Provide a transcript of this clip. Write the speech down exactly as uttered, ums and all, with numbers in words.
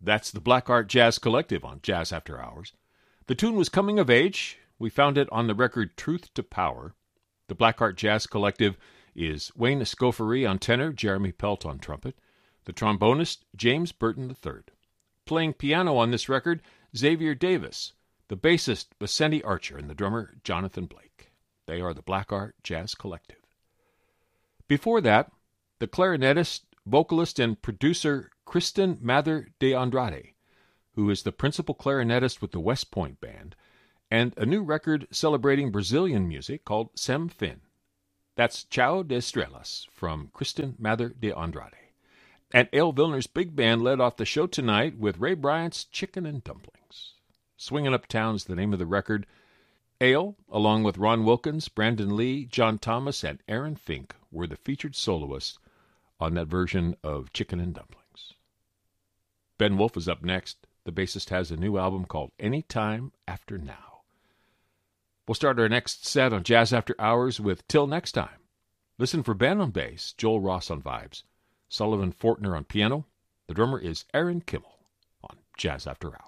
That's the Black Art Jazz Collective on Jazz After Hours. The tune was Coming of Age. We found it on the record Truth to Power. The Black Art Jazz Collective is Wayne Escoffery on tenor, Jeremy Pelt on trumpet, the trombonist, James Burton the third. Playing piano on this record, Xavier Davis, the bassist, Vicente Archer, and the drummer, Jonathan Blake. They are the Black Art Jazz Collective. Before that, the clarinetist, vocalist, and producer Kristen Mather de Andrade, who is the principal clarinetist with the West Point Band, and a new record celebrating Brazilian music called Sem Fin. That's Chao de Estrelas from Kristen Mather de Andrade. And Ale Vilner's big band led off the show tonight with Ray Bryant's Chicken and Dumplings. Swingin' Uptown is the name of the record. Ale, along with Ron Wilkins, Brandon Lee, John Thomas, and Aaron Fink, were the featured soloists on that version of Chicken and Dumplings. Ben Wolf is up next. The bassist has a new album called Anytime After Now. We'll start our next set on Jazz After Hours with Till Next Time. Listen for Ben on bass, Joel Ross on vibes, Sullivan Fortner on piano. The drummer is Aaron Kimmel on Jazz After Hours.